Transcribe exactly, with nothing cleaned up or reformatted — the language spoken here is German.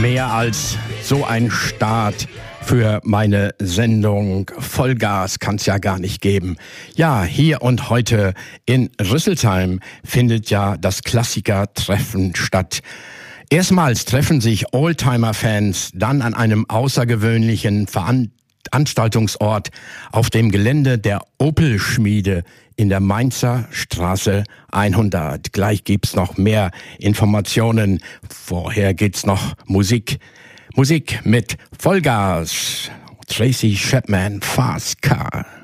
Mehr als so ein Start für meine Sendung Vollgas kann's ja gar nicht geben. Ja, hier und heute in Rüsselsheim findet ja das Klassiker-Treffen statt. Erstmals treffen sich Oldtimer-Fans dann an einem außergewöhnlichen Veranstaltungsort auf dem Gelände der Opel-Schmiede in der Mainzer Straße hundert. Gleich gibt's noch mehr Informationen. Vorher geht's noch Musik. Musik mit Vollgas. Tracy Chapman, Fast Car.